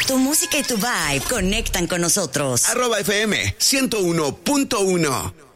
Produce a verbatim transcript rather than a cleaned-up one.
Tu música y tu vibe conectan con nosotros. Arroba F M ciento uno punto uno.